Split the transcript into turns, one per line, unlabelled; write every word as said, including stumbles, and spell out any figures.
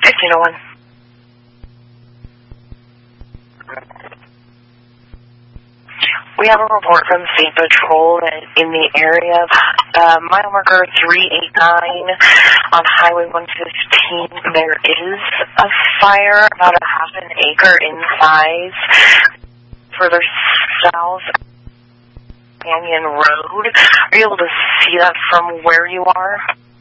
fifteen oh one. We have a report from State Patrol that in the area of uh, mile marker three eighty-nine on Highway one fifteen, there is a fire about a half an acre in size. Further south, Canyon Road. Are you able to see that from where you are?